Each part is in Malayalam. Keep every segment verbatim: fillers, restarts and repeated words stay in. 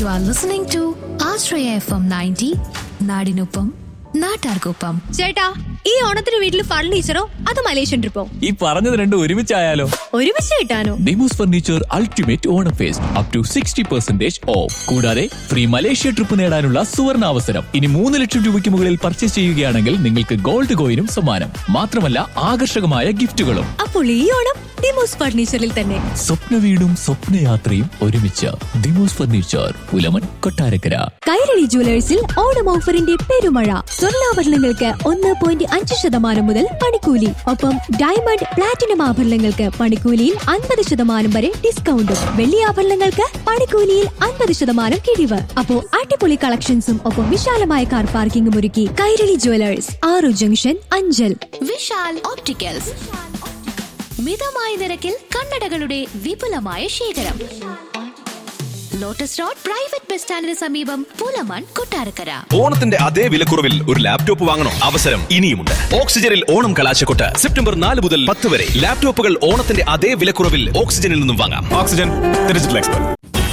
You are listening to Ashraya F M ninety, നാടിനൊപ്പം നാട്ടാർക്കൊപ്പം. ചേട്ടാ, ഈ ഓണത്തിന് വീട്ടിൽ ഫർണിച്ചറോ അത് മലേഷ്യൻ ട്രിപ്പോ? ഈ പറഞ്ഞത് രണ്ടും ഒരുമിച്ചായാലോ? ഒരുമിച്ച് കിട്ടാനോ? Demos furniture ultimate Onam first up to sixty percentage of. കൂടാതെ ഫ്രീ മലേഷ്യ ട്രിപ്പ് നേടാനുള്ള സുവർണ അവസരം. ഇനി മൂന്ന് ലക്ഷം രൂപയ്ക്ക് മുകളിൽ പർച്ചേസ് ചെയ്യുകയാണെങ്കിൽ നിങ്ങൾക്ക് ഗോൾഡ് കോയിനും സമ്മാനം. മാത്രമല്ല ആകർഷകമായ ഗിഫ്റ്റുകളും. അപ്പോൾ ഈ ഓണം ഡിമോസ് ഫർണിച്ചറിൽ തന്നെ. സ്വപ്ന വീടും സ്വപ്നയാത്രയും ഒരുമിച്ച്. ഡിമോസ് ഫർണിച്ചർ, പുലമൺ, കൊട്ടാരക്കര. കൈരളി ജുവലേഴ്സിൽ ഓണം ഓഫറിന്റെ പെരുമഴ. സ്വർണ്ണാഭരണങ്ങൾക്ക് ഒന്ന് പോയിന്റ് അഞ്ച് ശതമാനം മുതൽ പണിക്കൂലി. ഒപ്പം ഡയമണ്ട്, പ്ലാറ്റിനം ആഭരണങ്ങൾക്ക് പണിക്കൂലിയിൽ അൻപത് ശതമാനം വരെ ഡിസ്കൗണ്ടും. വെള്ളി ആഭരണങ്ങൾക്ക് പണിക്കൂലിയിൽ അൻപത് ശതമാനം കിഴിവ്. അപ്പോ അടിപൊളി കളക്ഷൻസും ഒപ്പം വിശാലമായ കാർ പാർക്കിംഗും ഒരുക്കി കൈരളി ജുവലേഴ്സ്, ആറു ജംഗ്ഷൻ, അഞ്ചൽ. വിശാൽ ഓപ്റ്റിക്കൽസ്, മിതമായ നിരക്കിൽ കണ്ണടകളുടെ വിപുലമായ ശേഖരം. ലോട്ടസ് റോഡ് പ്രൈവറ്റ് ബസ് സ്റ്റാൻഡിന് സമീപം, പുലമൺ, കൊട്ടാരക്കര. ഓണത്തിന്റെ അതേ വിലക്കുറവിൽ ഒരു ലാപ്ടോപ്പ് വാങ്ങണോ? അവസരം ഇനിയുമുണ്ട്. ഓക്സിജനിൽ ഓണം കലാശക്കൊട്ട് സെപ്റ്റംബർ നാല് മുതൽ പത്ത് വരെ. ലാപ്ടോപ്പുകൾ ഓണത്തിന്റെ അതേ വിലക്കുറവിൽ ഓക്സിജനിൽ നിന്നും വാങ്ങാം. Oxygen digital expert.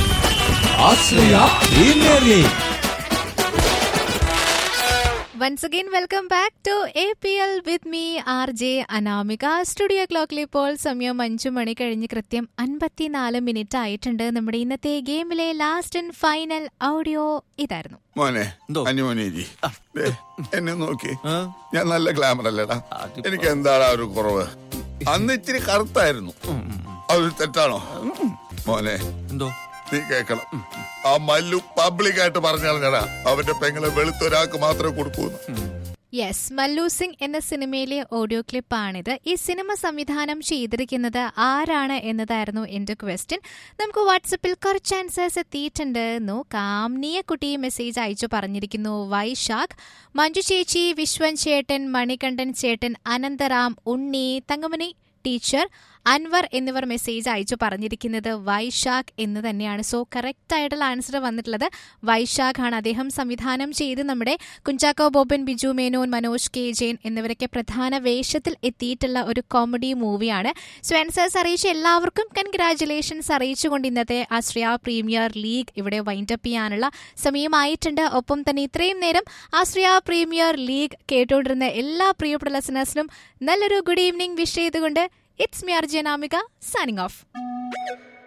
Once again, welcome back to A P L with me, R J Anamika. Studio ക്ലോക്കിൽ ഇപ്പോൾ സമയം അഞ്ചു മണി കഴിഞ്ഞ് കൃത്യം അൻപത്തിനാല് മിനിറ്റ് ആയിട്ടുണ്ട്. നമ്മുടെ ഇന്നത്തെ ഗെയിമിലെ ലാസ്റ്റ് ആൻഡ് ഫൈനൽ ഓഡിയോ ഇതായിരുന്നു. മോനെ, അനിമോനേജി എന്നെ നോക്കി, ഞാൻ നല്ല ഗ്ലാമർ അല്ലേടാ? എനിക്ക് എന്താടാ ഒരു കുറവ്? അന്ന് ഇച്ചിരി കറുത്തായിരുന്നു, അതൊരു തെറ്റാണോ? മോനെ എന്തോ നീ കേക്കണം, ആ മല്ലു പബ്ലിക് ആയിട്ട് പറഞ്ഞാ അവന്റെ പെങ്ങളെ വെളുത്തൊരാൾക്ക് മാത്രമേ കൊടുക്കൂ. യെസ്, മല്ലു സിംഗ് എന്ന സിനിമയിലെ ഓഡിയോ ക്ലിപ്പാണിത്. ഈ സിനിമ സംവിധാനം ചെയ്തിരിക്കുന്നത് ആരാണ് എന്നതായിരുന്നു എന്റെ ക്വസ്റ്റ്യൻ. നമുക്ക് വാട്സപ്പിൽ കുറച്ച് ആൻസേഴ്സ് എത്തിയിട്ടുണ്ട്, നോക്കാം. നീയക്കുട്ടി മെസ്സേജ് അയച്ചു പറഞ്ഞിരിക്കുന്നു വൈശാഖ്. മഞ്ജു ചേച്ചി, വിശ്വൻ ചേട്ടൻ, മണികണ്ഠൻ ചേട്ടൻ, അനന്തറാം, ഉണ്ണി, തങ്കമണി ടീച്ചർ, അൻവർ എന്നിവർ മെസ്സേജ് അയച്ചു പറഞ്ഞിരിക്കുന്നത് വൈശാഖ് എന്ന് തന്നെയാണ്. സോ കറക്റ്റ് ആയിട്ടുള്ള ആൻസർ വന്നിട്ടുള്ളത് വൈശാഖ് ആണ്. അദ്ദേഹം സംവിധാനം ചെയ്ത് നമ്മുടെ കുഞ്ചാക്കോ ബോബൻ, ബിജു മേനോൻ, മനോജ് കെ ജെയിൻ എന്നിവരൊക്കെ പ്രധാന വേഷത്തിൽ എത്തിയിട്ടുള്ള ഒരു കോമഡി മൂവിയാണ്. സോ ആൻസേഴ്സ് അറിയിച്ച എല്ലാവർക്കും കൺഗ്രാറ്റുലേഷൻസ് അറിയിച്ചുകൊണ്ട് ഇന്നത്തെ ആശ്രയ പ്രീമിയർ ലീഗ് ഇവിടെ വൈൻഡപ്പ് ചെയ്യാനുള്ള സമയമായിട്ടുണ്ട്. ഒപ്പം തന്നെ ഇത്രയും നേരം ആശ്രയ പ്രീമിയർ ലീഗ് കേട്ടുകൊണ്ടിരുന്ന എല്ലാ പ്രിയപ്പെട്ട ലിസണേഴ്സിനും നല്ലൊരു ഗുഡ് ഈവനിംഗ് വിഷ് ചെയ്തുകൊണ്ട് it's me R J Anamika, signing off.